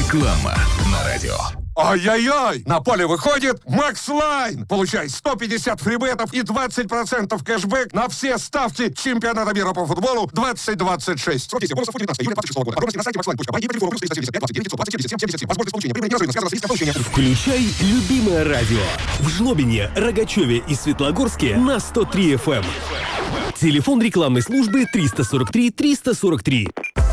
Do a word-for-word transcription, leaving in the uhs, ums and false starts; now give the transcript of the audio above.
Реклама на радио. Ай-яй-яй! На поле выходит Макс Лайн! Получай сто пятьдесят фрибетов и двадцать процентов кэшбэк на все ставки чемпионата мира по футболу двадцать двадцать шесть. Срок действия бонусов девятнадцатого июля двадцать шестого года. Подробности на сайте макс лайн точка бай и по телефону плюс триста семьдесят пять двадцать девять пятьсот двадцать семьдесят семь семьдесят семь. Возможность получения прибыли неразрывно связана с риском получения. Включай любимое радио. В Жлобине, Рогачеве и Светлогорске на сто три эф эм. Телефон рекламной службы триста сорок три триста сорок три.